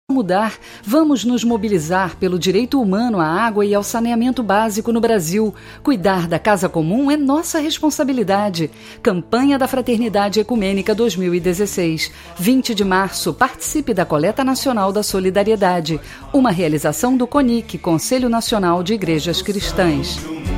Mudar, vamos nos mobilizar pelo direito humano à água e ao saneamento básico no Brasil. Cuidar da casa comum é nossa responsabilidade. Campanha da Fraternidade Ecumênica 2016. 20 de março, participe da Coleta Nacional da Solidariedade. Uma realização do CONIC, Conselho Nacional de Igrejas Cristãs.